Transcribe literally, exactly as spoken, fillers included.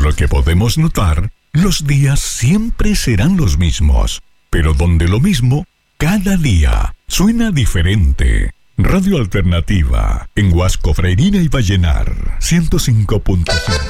lo que podemos notar, los días siempre serán los mismos, pero donde lo mismo, cada día, suena diferente. Radio Alternativa, en Huasco, Freirina y Vallenar, ciento cinco punto cinco.